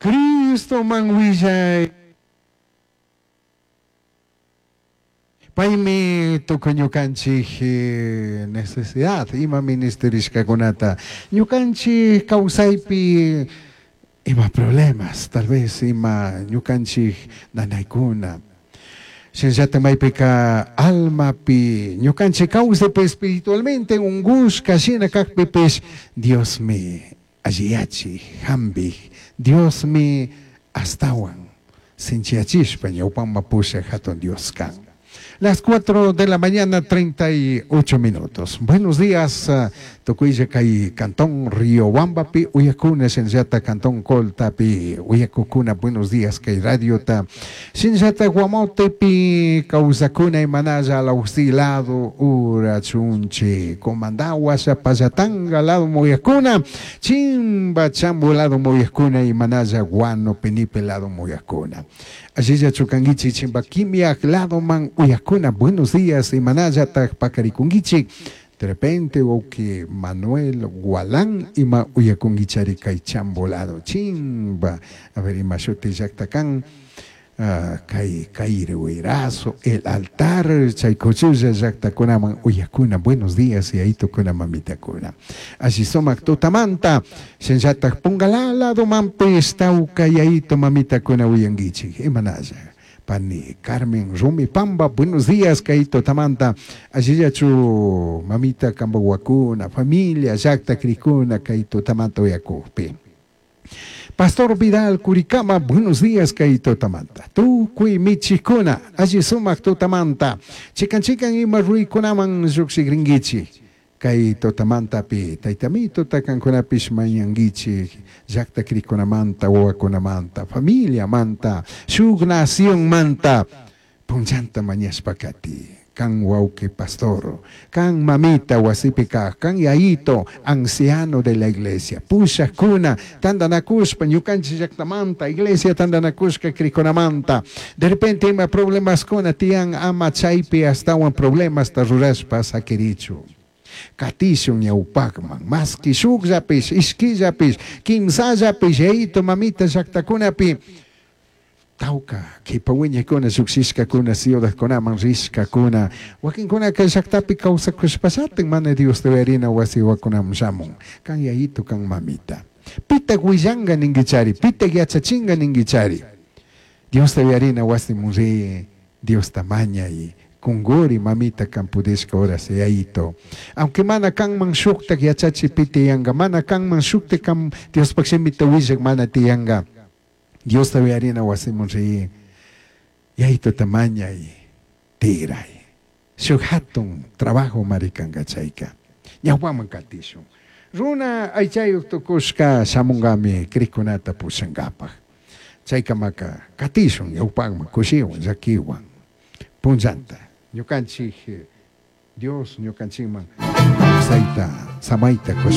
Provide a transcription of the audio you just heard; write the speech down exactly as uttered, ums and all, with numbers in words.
Cristo manwisay. Paimi tuko ñukanchik eh, necesidad ima ministerishkakunata ñukanchik kawsaypi ima problemas tal vez ima ñukanchik nanaykuna shinllata maypika almapi ñukanchik kawsaypi espiritualmente ungushka shina kakpipish Dios mi alliyachi hambi Dios mi astawan sinchiachishpa ñawpanma pusha hatun Dios kan. Las cuatro de la mañana, treinta y ocho minutos. Buenos días, uh, Tocuilla Kai Cantón Riobambapi, Uyakuna, Sensata Cantón Coltapi, Uyakukuna, buenos días, Kai Radio Ta, Sensata Guamotepi, Causacuna y Manaya, Laustilado, Urachunche, Comandaguas, Pazatanga, Lado Moyacuna, Chimba Chambo, Lado Moyacuna y Manaya, Guano, Penipe, Lado Moyacuna. Así ya Chucangichi, Chimbaquimia, Lado Man, Uyacuna, buenos días, y Manaya, Pacarikungichi. De repente, o que Manuel Gualán y ma Uyakungichari Kaichan volado, chimba, a ver, y Machote Yactacán, Kai Kaire Huirazo, el altar, Chaicochuya Yactacunaman, Uyacuna, buenos días, y ahí tocó la mamita cuna. Así somac Totamanta, Sensata Pongala, lado Mampes, Tauca, y ahí to mamita cuna Uyangichi, y Manaya. Pani Carmen Rumi Pamba, buenos días, Caito Tamanta, allí ya chu mamita Cambahuacuna, familia, Jacta Cricuna, Caito Tamanta Oyacupi. Pastor Vidal Curicama, buenos días, Caito Tamanta. Tu Cui Michicuna, allí sumac Totamanta, Chican Chican y Marui Kunaman Zuxi Gringichi. Caito Tamanta pi, Taitamito Tacancunapish Mayangichi, Jacta Criconamanta, Oaconamanta, familia Manta, Sugnación Manta, Punchanta Mañas Pacati, Can Wauque Pastor, Can Mamita Huasipica, Can Yaito, anciano de la iglesia, Pusha Cuna, Tandanacushpa, Yucanchi Jactamanta, Iglesia Tandanacushka Criconamanta, de repente hay problemas con Atian Ama Chaipi, hasta un problemas Taruraspa Sakirichu. Katisyon yaupakman, mas kisuk zapis, iski zapis, kimsa zapis, eito mamita saktakunapi. Tauka, kipawinya kuna suksiska kuna siyodas kuna manriska kuna. Wakin kuna ka saktapi kausa kuspasating mana Dios de verina wasi wakunam samong. Kan yaito kang mamita. Pita guizanga ningichari, pita giachachinga ningichari. Dios de verina wasi muzi, Dios tamaña y Kunguri mamita kampudesca ora se aito. Aunque mana kang mangsukta kya chachi pitiyanga, mana kang mangsukta kam Dios pagsimita wijag mana tiyanga. Dios tabi arina wasimon ri. Yaito tamaña y tiray. Sughatong trabajo marikanga chayka. Nyawaman katisyo. Runa ay chayok tukuska samungami krikunata pusangapa. Chayka maka katisyon yawpang kusiwan zakiwan. Punzanta. Ñukanchik Dios ñukanchikman sayta samaita